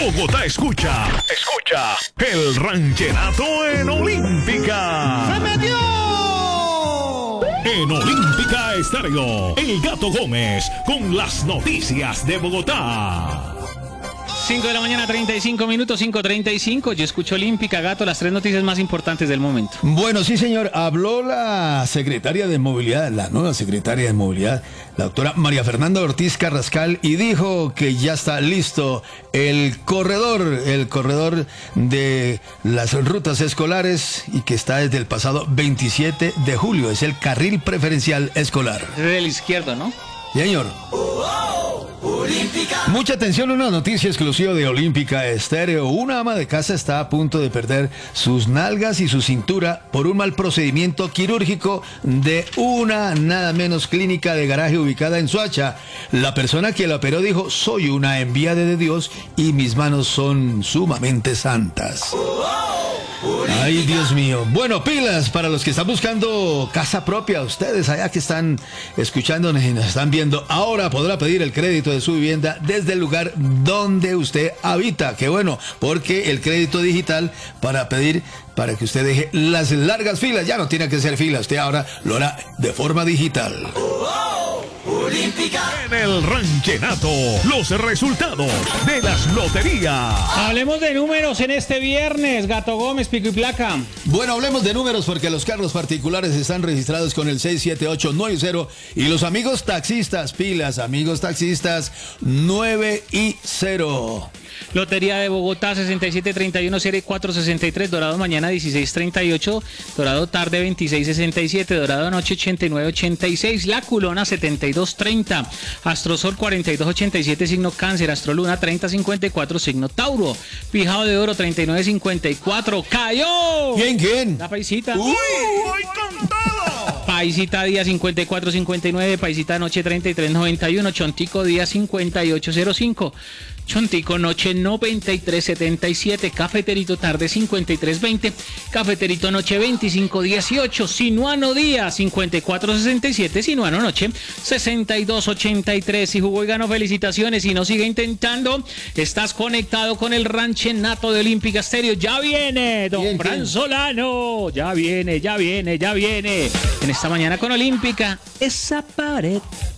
Bogotá escucha el ranchenato en Olímpica. ¡Se metió! En Olímpica Estéreo, El Gato Gómez con las noticias de Bogotá. 5 de la mañana, 35 minutos, 5:35. Yo escucho Olímpica, Gato, las 3 noticias más importantes del momento. Bueno, sí, señor. Habló la secretaria de Movilidad, la nueva secretaria de Movilidad, la doctora María Fernanda Ortiz Carrascal, y dijo que ya está listo el corredor de las rutas escolares y que está desde el pasado 27 de julio. Es el carril preferencial escolar. Es del izquierdo, ¿no? Señor. Mucha atención, una noticia exclusiva de Olímpica Estéreo. Una ama de casa está a punto de perder sus nalgas y su cintura por un mal procedimiento quirúrgico de una nada menos clínica de garaje ubicada en Soacha. La persona que la operó dijo: soy una enviada de Dios y mis manos son sumamente santas. Ay, Dios mío. Bueno, pilas para los que están buscando casa propia. Ustedes allá que están escuchándonos y nos están viendo, ahora podrá pedir el crédito de su vivienda desde el lugar donde usted habita. Qué bueno, porque el crédito digital para pedir, para que usted deje las largas filas, ya no tiene que ser fila, usted ahora lo hará de forma digital. Olímpica. En el ranchenato, los resultados de las loterías. Hablemos de números en este viernes, Gato Gómez, pico y placa. Bueno, hablemos de números porque los carros particulares están registrados con el 67890 y los amigos taxistas, pilas, amigos taxistas, 9 y 0. Lotería de Bogotá, 6731, serie 463, Dorado mañana 1638, Dorado tarde 2667, Dorado noche 8986, La Culona 7230, Astrosol 4287, signo Cáncer, Astroluna 3054, signo Tauro, Pijado de Oro 3954, ¡cayó! ¿Quién? La paisita. ¡Uy, voy con todo! Paisita día 5459, Paisita noche 3391, Chontico día 5805. Chontico noche 9377, Cafeterito tarde 5320, Cafeterito noche 2518, Sinuano día 5467, Sinuano noche 6283. Si jugó y ganó, felicitaciones. Si no, sigue intentando. Estás conectado con el ranchenato de Olímpica Estéreo. Ya viene don Fran Solano. Ya viene. En esta mañana con Olímpica, esa pared